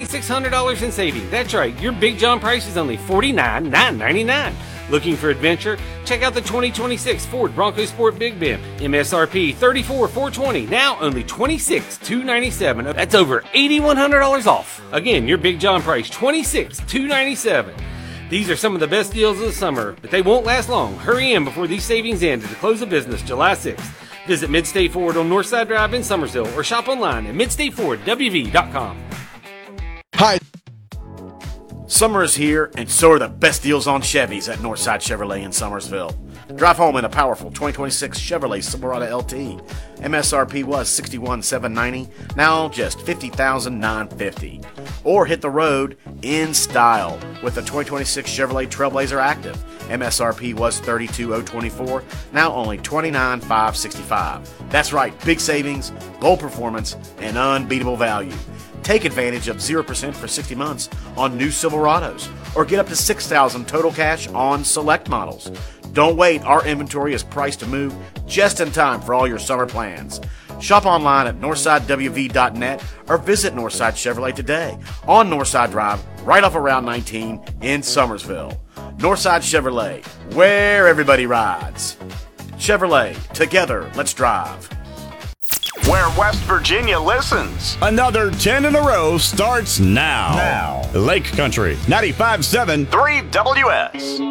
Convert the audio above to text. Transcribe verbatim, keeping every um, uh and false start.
six hundred dollars in savings. That's right, your Big John price is only forty-nine thousand nine hundred ninety-nine dollars. Looking for adventure? Check out the twenty twenty-six Ford Bronco Sport Big Bend. M S R P thirty-four thousand four hundred twenty dollars, now only twenty-six thousand two hundred ninety-seven dollars. That's over eight thousand one hundred dollars off. Again, your Big John price, twenty-six thousand two hundred ninety-seven dollars. These are some of the best deals of the summer, but they won't last long. Hurry in before these savings end at the close of business July sixth. Visit Midstate Ford on Northside Drive in Summersville or shop online at midstate ford w v dot com. Hi. Summer is here, and so are the best deals on Chevys at Northside Chevrolet in Summersville. Drive home in a powerful twenty twenty-six Chevrolet Silverado L T. M S R P was sixty-one thousand seven hundred ninety dollars, now just fifty thousand nine hundred fifty dollars. Or hit the road in style with the twenty twenty-six Chevrolet Trailblazer Active. M S R P was thirty-two thousand twenty-four dollars, now only twenty-nine thousand five hundred sixty-five dollars. That's right, big savings, bold performance, and unbeatable value. Take advantage of zero percent for sixty months on new Silverados, or get up to six thousand dollars total cash on select models. Don't wait, our inventory is priced to move just in time for all your summer plans. Shop online at northside w v dot net or visit Northside Chevrolet today on Northside Drive, right off of Route nineteen in Summersville. Northside Chevrolet, where everybody rides. Chevrolet, together, let's drive. Where West Virginia listens. Another ten in a row starts now. Now. Lake Country, ninety-five point seven three W S.